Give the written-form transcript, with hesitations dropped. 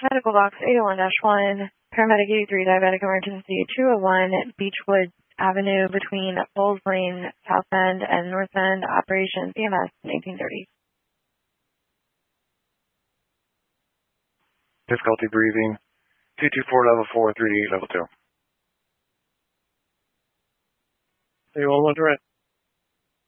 Medical box 801-1, paramedic 83, diabetic emergency 201, Beechwood Avenue between Bowles Lane, South End, and North End, operation CMS 1830. Difficulty breathing. 224 level 4, 388 level 2. Hey, 1 direct.